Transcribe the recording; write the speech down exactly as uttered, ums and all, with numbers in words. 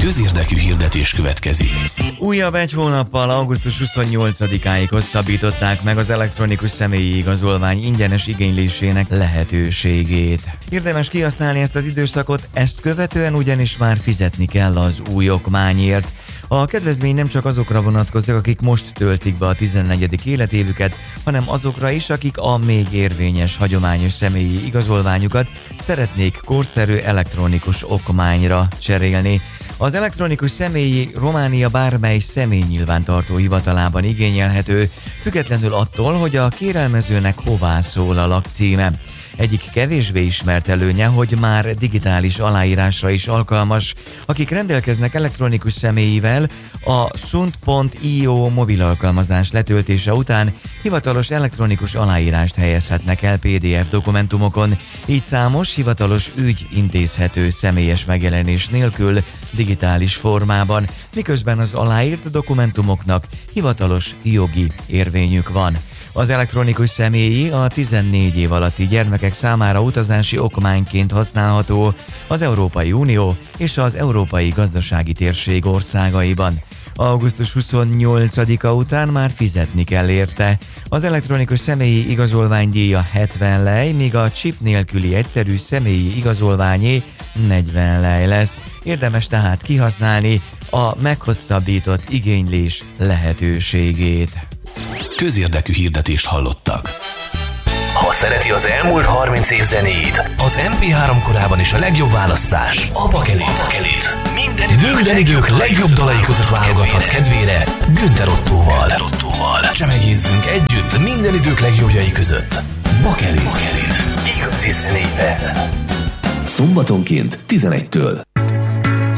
Közérdekű hirdetés következik. Újabb egy hónappal augusztus huszonnyolcadikáig hosszabbították meg az elektronikus személyi igazolvány ingyenes igénylésének lehetőségét. Érdemes kihasználni ezt az időszakot, ezt követően ugyanis már fizetni kell az új okmányért. A kedvezmény nem csak azokra vonatkozik, akik most töltik be a tizennegyedik életévüket, hanem azokra is, akik a még érvényes hagyományos személyi igazolványukat szeretnék korszerű elektronikus okmányra cserélni. Az elektronikus személyi Románia bármely személynyilvántartó hivatalában igényelhető, függetlenül attól, hogy a kérelmezőnek hová szól a lakcíme. Egyik kevésbé ismert előnye, hogy már digitális aláírásra is alkalmas. Akik rendelkeznek elektronikus személyivel, a sunt pont io mobil alkalmazás letöltése után hivatalos elektronikus aláírást helyezhetnek el pé dé ef dokumentumokon, így számos hivatalos ügy intézhető személyes megjelenés nélkül digitális formában, miközben az aláírt dokumentumoknak hivatalos jogi érvényük van. Az elektronikus személyi a tizennégy év alatti gyermekek számára utazási okmányként használható az Európai Unió és az Európai Gazdasági Térség országaiban. augusztus huszonnyolcadika után már fizetni kell érte. Az elektronikus személyi igazolvány díja hetven lej, míg a chip nélküli egyszerű személyi igazolványé negyven lej lesz. Érdemes tehát kihasználni a meghosszabbított igénylés lehetőségét. Közérdekű hirdetést hallottak. Ha szereti az elmúlt harminc év zenét, az em pé három korában is a legjobb választás a Bakelit. Minden idők, Minden idők legjobb dalai között válogathat kedvére Günther Ottóval. Csemegézzünk együtt minden idők legjobbjai között. Bakelit. Igazi zenével. Szombatonként tizenegytől.